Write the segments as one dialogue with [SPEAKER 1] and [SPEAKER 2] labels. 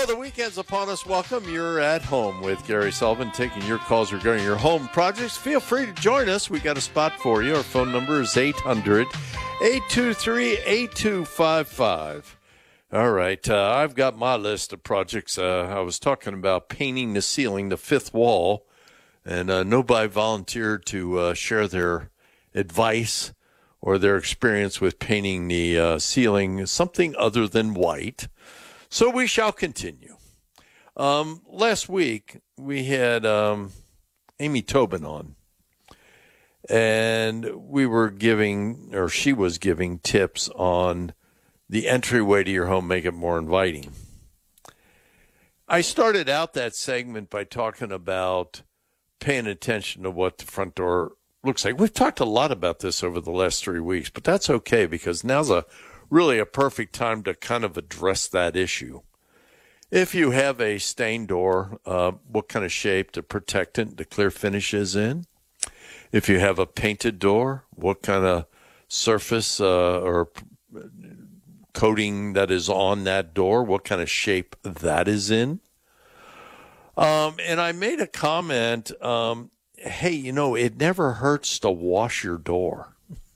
[SPEAKER 1] Well, the weekend's upon us. Welcome. You're at home with Gary Sullivan, taking your calls regarding your home projects. Feel free to join us. We got a spot for you. Our phone number is 800-823-8255. All right. I've got my list of projects. I was talking about painting the ceiling, the fifth wall, and nobody volunteered to share their advice or their experience with painting the ceiling something other than white. So we shall continue. Last week, we had Amy Tobin on, and she was giving tips on the entryway to your home, make it more inviting. I started out that segment by talking about paying attention to what the front door looks like. We've talked a lot about this over the last 3 weeks, but that's okay because now's really a perfect time to kind of address that issue. If you have a stained door, what kind of shape to protect it, the clear finish is in. If you have a painted door, what kind of surface or coating that is on that door, what kind of shape that is in. And I made a comment, hey, it never hurts to wash your door.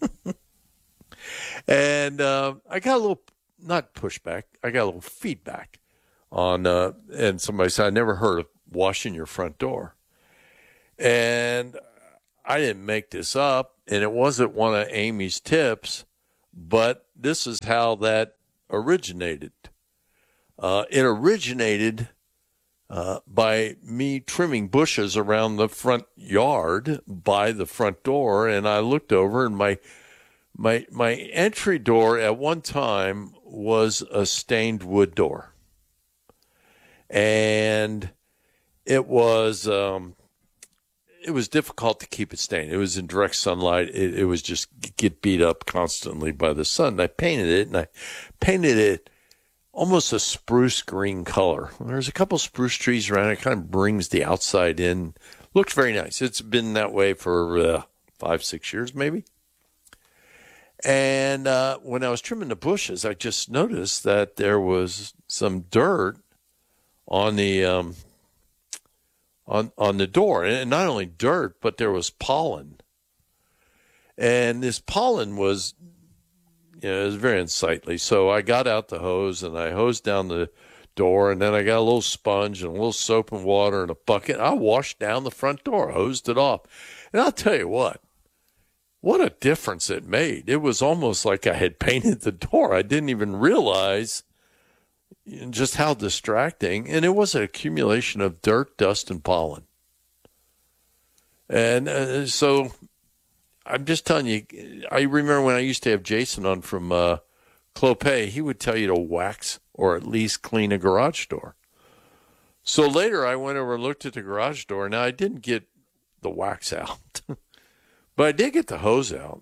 [SPEAKER 1] And I got a little, not pushback, I got a little feedback on, and somebody said, I never heard of washing your front door. And I didn't make this up, and it wasn't one of Amy's tips, but this is how that originated. It originated by me trimming bushes around the front yard by the front door, and I looked over, and my entry door at one time was a stained wood door. And it was difficult to keep it stained. It was in direct sunlight. It was just get beat up constantly by the sun. I painted it almost a spruce green color. There's a couple spruce trees around it. It kind of brings the outside in. Looks very nice. It's been that way for 5-6 years maybe. And when I was trimming the bushes, I just noticed that there was some dirt on the on the door, and not only dirt, but there was pollen. And this pollen was, it was very unsightly. So I got out the hose and I hosed down the door, and then I got a little sponge and a little soap and water and a bucket. I washed down the front door, hosed it off, and I'll tell you what a difference it made. It was almost like I had painted the door. I didn't even realize just how distracting. And it was an accumulation of dirt, dust, and pollen. And so I'm just telling you, I remember when I used to have Jason on from Clopay, he would tell you to wax or at least clean a garage door. So later I went over and looked at the garage door. Now, I didn't get the wax out. But I did get the hose out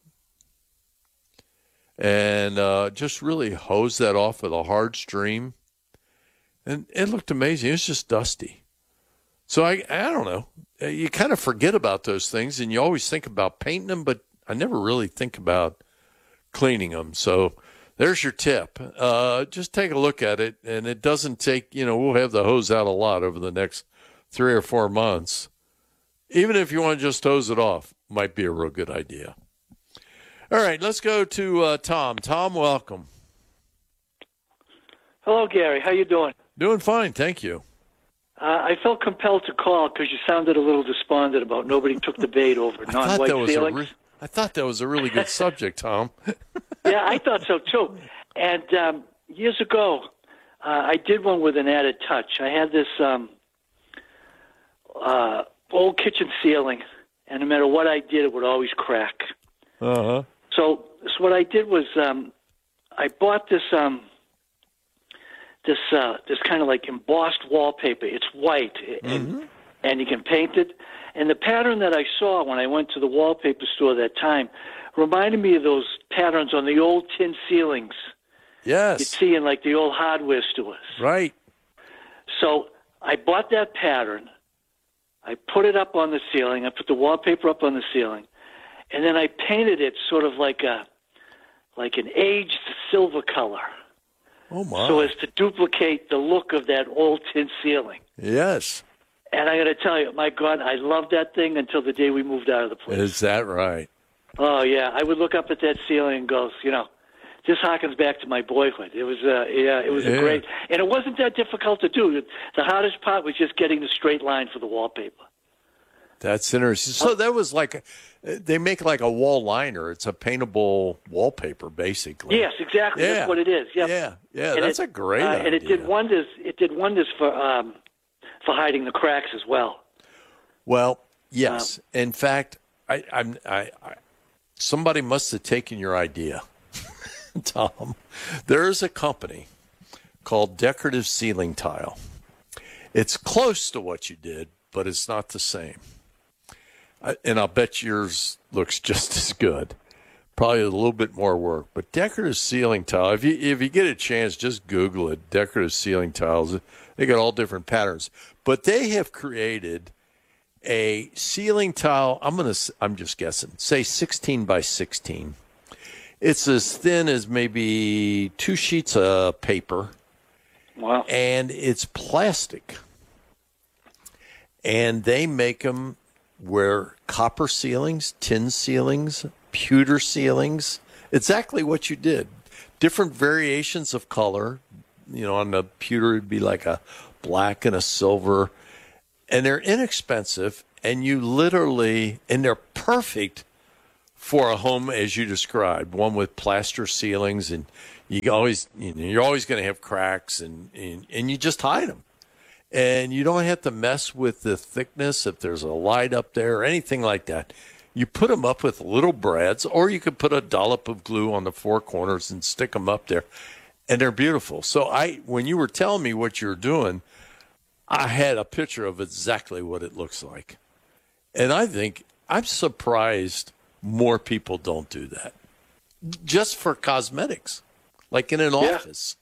[SPEAKER 1] and just really hose that off with a hard stream. And it looked amazing. It was just dusty. So I don't know. You kind of forget about those things, and you always think about painting them, but I never really think about cleaning them. So there's your tip. Just take a look at it, and it doesn't take, we'll have the hose out a lot over the next 3 or 4 months. Even if you want to just hose it off, might be a real good idea. All right, let's go to Tom. Tom, welcome.
[SPEAKER 2] Hello, Gary. How you doing?
[SPEAKER 1] Doing fine, thank you.
[SPEAKER 2] I felt compelled to call because you sounded a little despondent about nobody took the bait over non-white ceilings.
[SPEAKER 1] I thought that was a really good subject, Tom.
[SPEAKER 2] Yeah, I thought so, too. And years ago, I did one with an added touch. I had this old kitchen ceiling, and no matter what I did, it would always crack.
[SPEAKER 1] Uh-huh.
[SPEAKER 2] So what I did was I bought this kind of like embossed wallpaper. It's white, and you can paint it. And the pattern that I saw when I went to the wallpaper store that time reminded me of those patterns on the old tin ceilings.
[SPEAKER 1] Yes.
[SPEAKER 2] You'd see in like the old hardware stores.
[SPEAKER 1] Right.
[SPEAKER 2] So I bought that pattern. I put it up on the ceiling. I put the wallpaper up on the ceiling. And then I painted it sort of like an aged silver color.
[SPEAKER 1] Oh, my.
[SPEAKER 2] so as to duplicate the look of that old tin ceiling.
[SPEAKER 1] Yes.
[SPEAKER 2] And I got to tell you, my God, I loved that thing until the day we moved out of the place.
[SPEAKER 1] Is that right?
[SPEAKER 2] Oh, yeah. I would look up at that ceiling and go, this harkens back to my boyhood. It was, a great, and it wasn't that difficult to do. The hardest part was just getting the straight line for the wallpaper.
[SPEAKER 1] That's interesting. So that was they make like a wall liner. It's a paintable wallpaper, basically.
[SPEAKER 2] Yes, exactly.
[SPEAKER 1] Yeah.
[SPEAKER 2] That's what it is. Yep.
[SPEAKER 1] Yeah.
[SPEAKER 2] And
[SPEAKER 1] that's a great idea.
[SPEAKER 2] And it did wonders. It did wonders for hiding the cracks as well.
[SPEAKER 1] Well, yes. In fact, somebody must have taken your idea, Tom. There is a company called Decorative Ceiling Tile. It's close to what you did, but it's not the same. And I'll bet yours looks just as good. Probably a little bit more work. But decorative ceiling tile, if you get a chance, just Google it. Decorative ceiling tiles. They got all different patterns. But they have created a ceiling tile, I'm just guessing, say 16 by 16. It's as thin as maybe 2 sheets of paper.
[SPEAKER 2] Wow.
[SPEAKER 1] And it's plastic. And they make them where copper ceilings, tin ceilings, pewter ceilings, exactly what you did. Different variations of color. On the pewter, it'd be like a black and a silver. And they're inexpensive, and and they're perfect for a home as you described, one with plaster ceilings, and you're always going to have cracks, and you just hide them. And you don't have to mess with the thickness if there's a light up there or anything like that. You put them up with little brads, or you could put a dollop of glue on the 4 corners and stick them up there. And they're beautiful. So when you were telling me what you're doing, I had a picture of exactly what it looks like. And I think I'm surprised more people don't do that. Just for cosmetics, like in an office.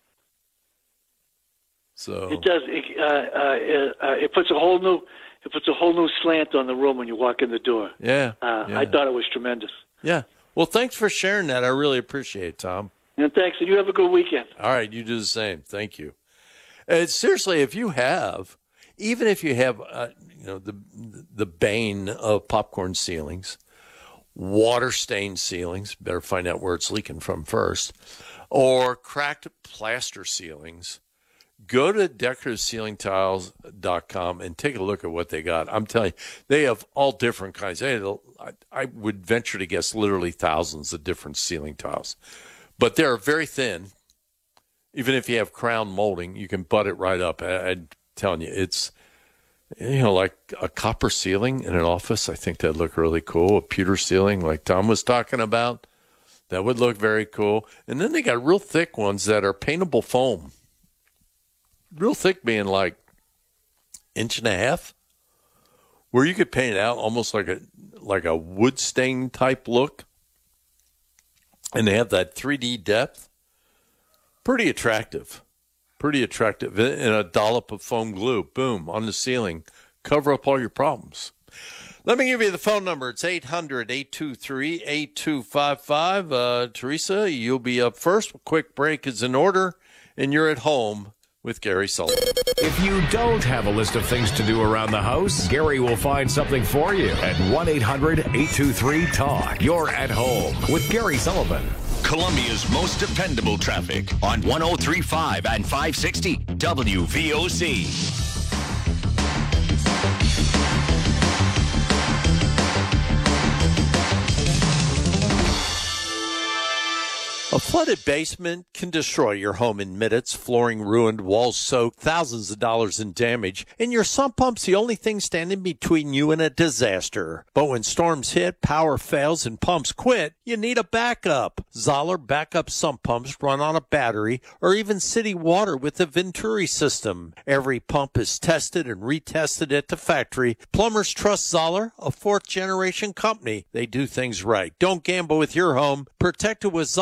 [SPEAKER 1] So
[SPEAKER 2] it does. It puts a whole new slant on the room when you walk in the door.
[SPEAKER 1] Yeah.
[SPEAKER 2] I thought it was tremendous.
[SPEAKER 1] Yeah. Well, thanks for sharing that. I really appreciate it, Tom.
[SPEAKER 2] And thanks. And you have a good weekend.
[SPEAKER 1] All right. You do the same. Thank you. Seriously, even if you have, the bane of popcorn ceilings, water stained ceilings, better find out where it's leaking from first, or cracked plaster ceilings, go to decorativeceilingtiles.com and take a look at what they got. I'm telling you, they have all different kinds. I would venture to guess literally thousands of different ceiling tiles. But they're very thin. Even if you have crown molding, you can butt it right up. I'm telling you, it's, like a copper ceiling in an office. I think that'd look really cool. A pewter ceiling like Tom was talking about, that would look very cool. And then they got real thick ones that are paintable foam. Real thick being like 1.5 inches, where you could paint it out almost like a wood stain type look. And they have that 3D depth. Pretty attractive. And a dollop of foam glue, boom, on the ceiling. Cover up all your problems. Let me give you the phone number. It's 800-823-8255. Teresa, you'll be up first. A quick break is in order, and you're at home with Gary Sullivan.
[SPEAKER 3] If you don't have a list of things to do around the house, Gary will find something for you at 1-800-823-TALK. You're at home with Gary Sullivan.
[SPEAKER 4] Columbia's most dependable traffic on 103.5 and 560 WVOC.
[SPEAKER 1] A flooded basement can destroy your home in minutes. Flooring ruined, walls soaked, thousands of dollars in damage, and your sump pump's the only thing standing between you and a disaster. But when storms hit, power fails, and pumps quit, you need a backup. Zoller backup sump pumps run on a battery or even city water with the Venturi system. Every pump is tested and retested at the factory. Plumbers trust Zoller, a fourth-generation company. They do things right. Don't gamble with your home. Protect it with Zoller's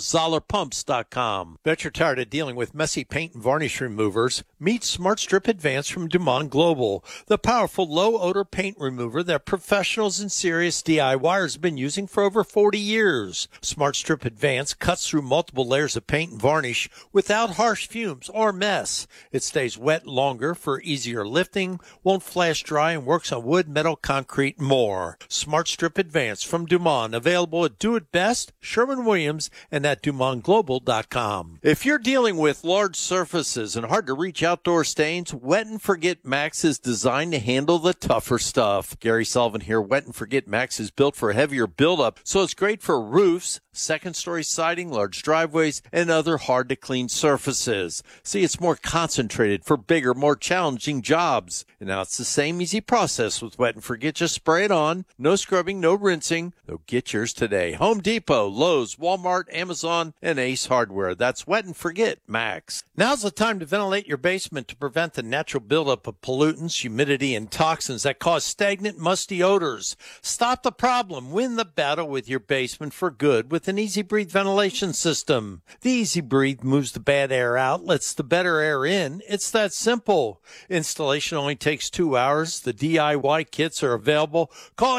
[SPEAKER 5] ZollerPumps.com. Bet you're tired of dealing with messy paint and varnish removers? Meet Smart Strip Advanced from Dumont Global, the powerful low-odor paint remover that professionals and serious DIYers have been using for over 40 years. Smart Strip Advanced cuts through multiple layers of paint and varnish without harsh fumes or mess. It stays wet longer for easier lifting, won't flash dry, and works on wood, metal, concrete, and more. Smart Strip Advanced from Dumont, available at Do It Best, Sherwin-Williams, and at DumontGlobal.com. If you're dealing with large surfaces and hard-to-reach outdoor stains, Wet and Forget Max is designed to handle the tougher stuff. Gary Sullivan here. Wet and Forget Max is built for heavier buildup, so it's great for roofs, second-story siding, large driveways, and other hard-to-clean surfaces. See, it's more concentrated for bigger, more challenging jobs. And now it's the same easy process with Wet and Forget. Just spray it on. No scrubbing, no rinsing. So get yours today. Home Depot, Lowe's, Walmart, Amazon, and Ace Hardware. That's Wet and Forget Max. Now's the time to ventilate your basement to prevent the natural buildup of pollutants, humidity, and toxins that cause stagnant, musty odors. Stop the problem. Win the battle with your basement for good with an Easy Breathe ventilation system. The Easy Breathe moves the bad air out, lets the better air in. It's that simple. Installation only takes 2 hours. The DIY kits are available. Call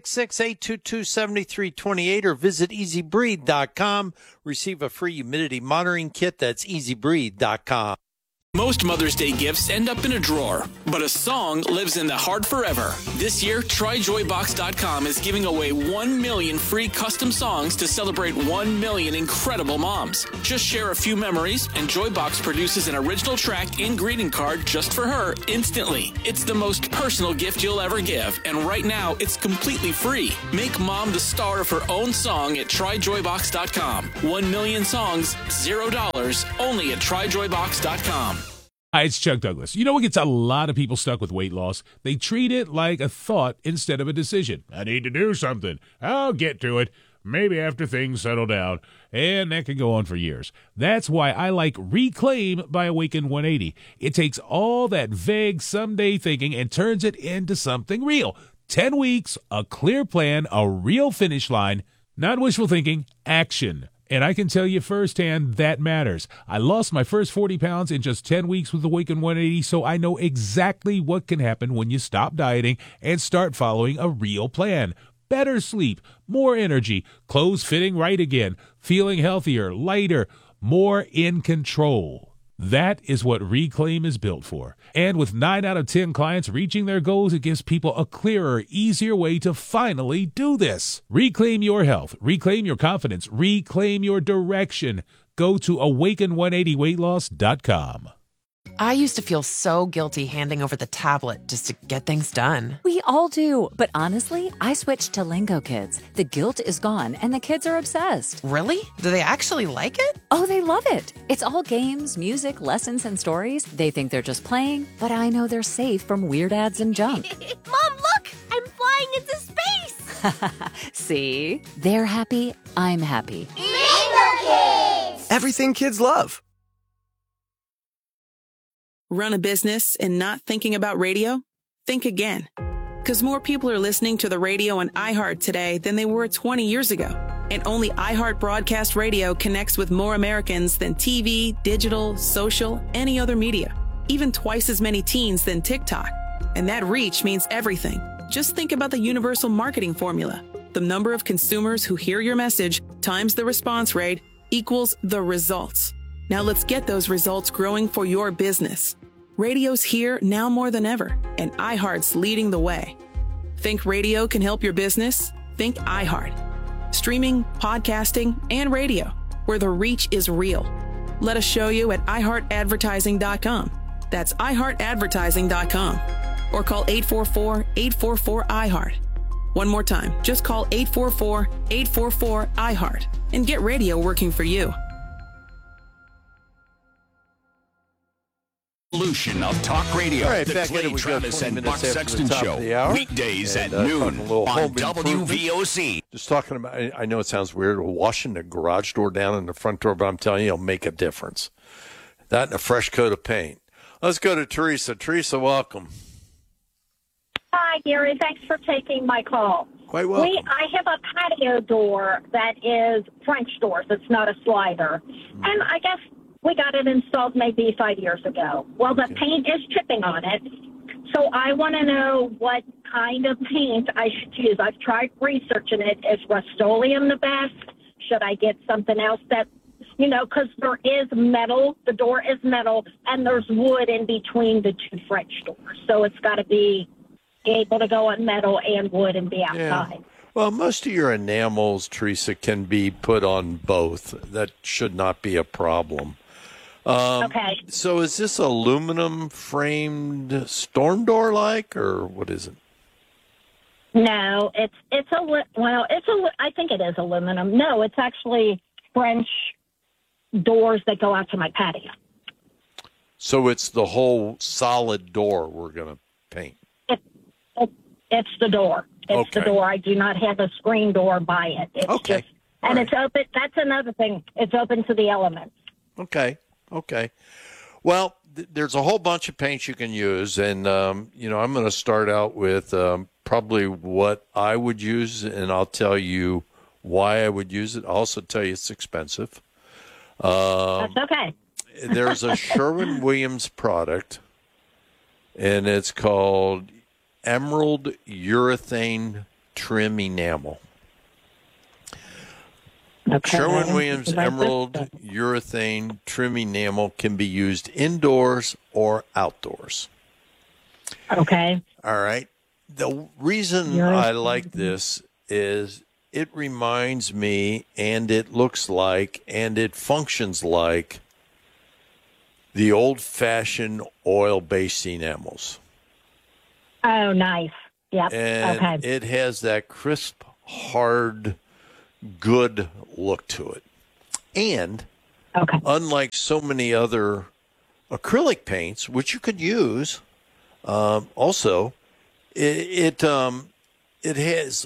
[SPEAKER 5] 866-822-7328 or visit EasyBreathe.com. Receive a free humidity monitoring kit. That's EasyBreathe.com.
[SPEAKER 6] Most Mother's Day gifts end up in a drawer, but a song lives in the heart forever. This year, TryJoyBox.com is giving away 1 million free custom songs to celebrate 1 million incredible moms. Just share a few memories, and Joybox produces an original track and greeting card just for her instantly. It's the most personal gift you'll ever give, and right now, it's completely free. Make mom the star of her own song at TryJoyBox.com. 1 million songs, $0, only at TryJoyBox.com.
[SPEAKER 7] Hi, it's Chuck Douglas. You know what gets a lot of people stuck with weight loss? They treat it like a thought instead of a decision. I need to do something. I'll get to it. Maybe after things settle down. And that can go on for years. That's why I like Reclaim by Awaken 180. It takes all that vague someday thinking and turns it into something real. 10 weeks, a clear plan, a real finish line. Not wishful thinking, action. And I can tell you firsthand that matters. I lost my first 40 pounds in just 10 weeks with Awaken 180, so I know exactly what can happen when you stop dieting and start following a real plan. Better sleep, more energy, clothes fitting right again, feeling healthier, lighter, more in control. That is what Reclaim is built for. And with 9 out of 10 clients reaching their goals, it gives people a clearer, easier way to finally do this. Reclaim your health. Reclaim your confidence. Reclaim your direction. Go to awaken180weightloss.com.
[SPEAKER 8] I used to feel so guilty handing over the tablet just to get things done.
[SPEAKER 9] We all do. But honestly, I switched to Lingo Kids. The guilt is gone, and the kids are obsessed.
[SPEAKER 8] Really? Do they actually like it?
[SPEAKER 9] Oh, they love it. It's all games, music, lessons, and stories. They think they're just playing, but I know they're safe from weird ads and junk.
[SPEAKER 10] Mom, look! I'm flying into space!
[SPEAKER 9] See? They're happy. I'm happy.
[SPEAKER 10] Lingo Kids!
[SPEAKER 11] Everything kids love.
[SPEAKER 12] Run a business and not thinking about radio? Think again. Because more people are listening to the radio on iHeart today than they were 20 years ago. And only iHeart Broadcast Radio connects with more Americans than TV, digital, social, any other media. Even twice as many teens than TikTok. And that reach means everything. Just think about the universal marketing formula. The number of consumers who hear your message times the response rate equals the results. Now let's get those results growing for your business. Radio's here now more than ever, and iHeart's leading the way. Think radio can help your business? Think iHeart. Streaming, podcasting, and radio, where the reach is real. Let us show you at iHeartAdvertising.com. That's iHeartAdvertising.com. Or call 844-844-iHeart. One more time, just call 844-844-iHeart and get radio working for you.
[SPEAKER 4] Evolution of talk radio.
[SPEAKER 5] All right,
[SPEAKER 4] the
[SPEAKER 5] back
[SPEAKER 4] Clay
[SPEAKER 5] at it we go,
[SPEAKER 4] Travis
[SPEAKER 5] 20
[SPEAKER 4] and
[SPEAKER 5] minutes
[SPEAKER 4] Buck
[SPEAKER 5] after
[SPEAKER 4] Sexton
[SPEAKER 5] the top
[SPEAKER 4] Show.
[SPEAKER 5] of the hour.
[SPEAKER 4] Weekdays
[SPEAKER 5] And,
[SPEAKER 4] at noon
[SPEAKER 5] talking a little
[SPEAKER 4] on
[SPEAKER 5] home improvement.
[SPEAKER 4] WVOC.
[SPEAKER 5] Just talking about, I know it sounds weird, washing the garage door down and the front door, but I'm telling you, it'll make a difference. That and a fresh coat of paint. Let's go to Teresa. Teresa, welcome.
[SPEAKER 13] Hi, Gary. Thanks for taking my call.
[SPEAKER 1] Quite welcome.
[SPEAKER 11] I have a patio door that is French doors. It's not a slider. And I guess we got it installed maybe 5 years ago. Well, the paint is chipping on it. So I want to know what kind of paint I should use. I've tried researching it. Is Rust-Oleum the best? Should I get something else that, because there is metal, the door is metal, and there's wood in between the two French doors. So it's got to be able to go on metal and wood and be outside.
[SPEAKER 1] Yeah. Well, most of your enamels, Teresa, can be put on both. That should not be a problem.
[SPEAKER 11] Okay.
[SPEAKER 1] So is this aluminum framed storm door like, or what is it?
[SPEAKER 11] No, I think it is aluminum. No, it's actually French doors that go out to my patio.
[SPEAKER 1] So it's the whole solid door we're going to paint.
[SPEAKER 11] It's the door. It's the door. I do not have a screen door by it. It's
[SPEAKER 1] okay.
[SPEAKER 11] It's open. That's another thing. It's open to the elements.
[SPEAKER 1] Okay. Well, there's a whole bunch of paints you can use, and I'm going to start out with probably what I would use, and I'll tell you why I would use it. I'll also tell you it's expensive.
[SPEAKER 11] That's okay.
[SPEAKER 1] There's a Sherwin-Williams product, and it's called Emerald Urethane Trim Enamel.
[SPEAKER 11] Okay.
[SPEAKER 1] Sherwin-Williams Emerald Urethane Trim Enamel can be used indoors or outdoors.
[SPEAKER 11] Okay.
[SPEAKER 1] All right. The reason I like this is it reminds me, and it looks like, and it functions like the old-fashioned oil-based enamels.
[SPEAKER 11] Oh, nice. Yep.
[SPEAKER 1] And it has that crisp, hard, good look to it. And unlike so many other acrylic paints, which you could use, also, it has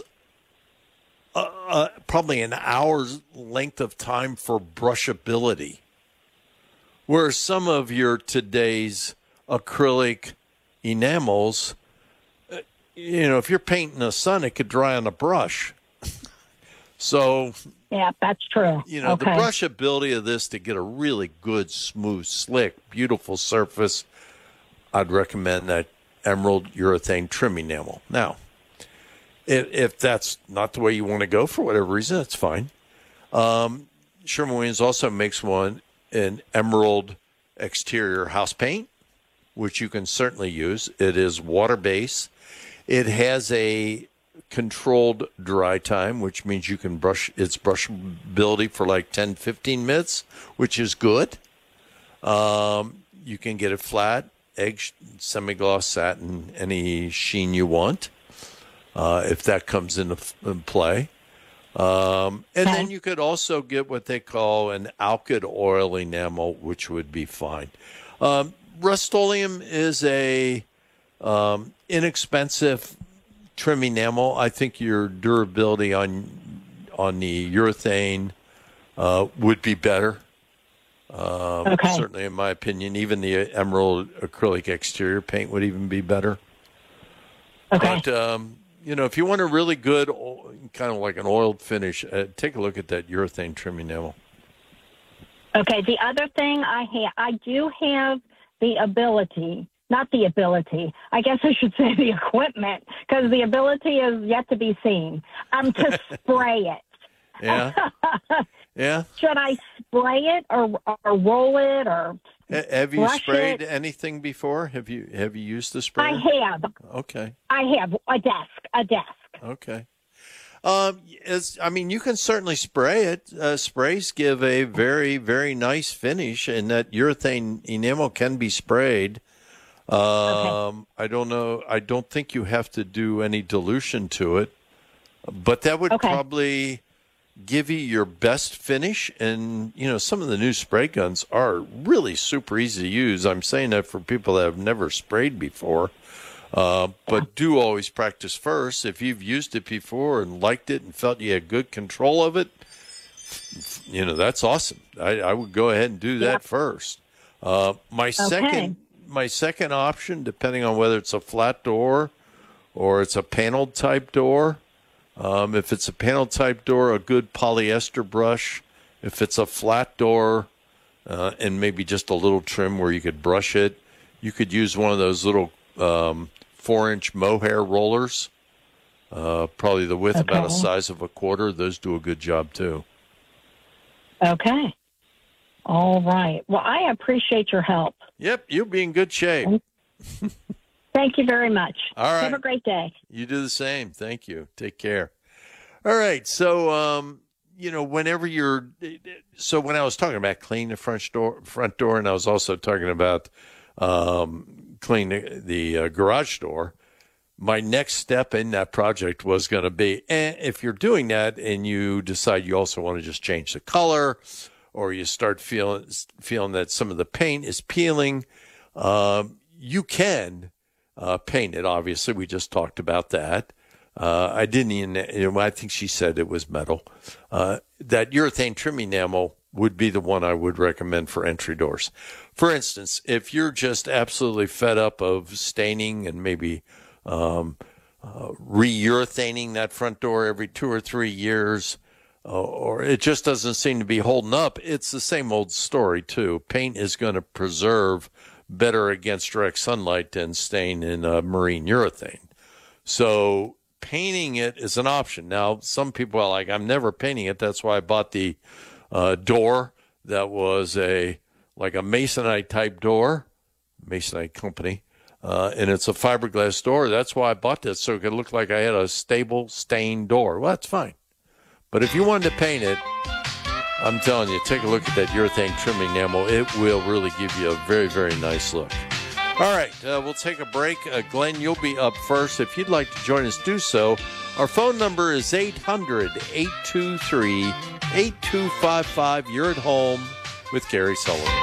[SPEAKER 1] probably an hour's length of time for brushability, whereas some of your today's acrylic enamels, if you're painting the sun, it could dry on a brush. So,
[SPEAKER 11] yeah, that's true.
[SPEAKER 1] The brushability of this to get a really good, smooth, slick, beautiful surface, I'd recommend that Emerald Urethane Trim Enamel. Now, if that's not the way you want to go for whatever reason, that's fine. Sherwin-Williams also makes an emerald exterior house paint, which you can certainly use. It is water-based. It has a controlled dry time, which means you can brush its brushability for like 10, 15 minutes, which is good. You can get it flat, egg, semi-gloss, satin, any sheen you want, if that comes into play. And then you could also get what they call an alkyd oil enamel, which would be fine. Rust-Oleum is a inexpensive trim enamel. I think your durability on the urethane would be better. Certainly, in my opinion, even the emerald acrylic exterior paint would even be better. But if you want a really good, kind of like an oiled finish, take a look at that urethane trim enamel.
[SPEAKER 11] Okay. The other thing I do have the ability. Not the ability. I guess I should say the equipment, because the ability is yet to be seen. To spray it.
[SPEAKER 1] Yeah. Yeah.
[SPEAKER 11] Should I spray it or roll it or?
[SPEAKER 1] Have you sprayed anything before? Have you used the sprayer?
[SPEAKER 11] I have.
[SPEAKER 1] Okay.
[SPEAKER 11] I have a desk.
[SPEAKER 1] Okay. You can certainly spray it. Sprays give a very, very nice finish, and that urethane enamel can be sprayed. I don't know. I don't think you have to do any dilution to it, but that would probably give you your best finish. And, some of the new spray guns are really super easy to use. I'm saying that for people that have never sprayed before. But do always practice first. If you've used it before and liked it and felt you had good control of it, that's awesome. I would go ahead and do that first. My second option, depending on whether it's a flat door or it's a paneled type door, If it's a panel type door, a good polyester brush. If it's a flat door, and maybe just a little trim where you could brush it, you could use one of those little 4-inch mohair rollers. Probably the width about the size of a quarter. Those do a good job too.
[SPEAKER 11] Okay. All right. Well, I appreciate your help.
[SPEAKER 1] Yep, you'll be in good shape.
[SPEAKER 11] Thank you very much.
[SPEAKER 1] All right.
[SPEAKER 11] Have a great day.
[SPEAKER 1] You do the same. Thank you. Take care. All right. So, whenever when I was talking about cleaning the front door, and I was also talking about cleaning the garage door, my next step in that project was going to be, if you're doing that and you decide you also want to just change the color, or you start feeling that some of the paint is peeling, you can paint it. Obviously, we just talked about that. I didn't even, I think she said it was metal. That urethane trim enamel would be the one I would recommend for entry doors. For instance, if you're just absolutely fed up of staining and maybe re-urethaning that front door every 2 or 3 years, or it just doesn't seem to be holding up, it's the same old story too. Paint is going to preserve better against direct sunlight than stain in marine urethane. So painting it is an option. Now, some people are like, I'm never painting it. That's why I bought the door that was like a Masonite type door, Masonite company, and it's a fiberglass door. That's why I bought this, so it could look like I had a stable stained door. Well, that's fine. But if you wanted to paint it, I'm telling you, take a look at that urethane trim enamel. It will really give you a very, very nice look. All right, we'll take a break. Glenn, you'll be up first. If you'd like to join us, do so. Our phone number is 800-823-8255. You're at home with Gary Sullivan.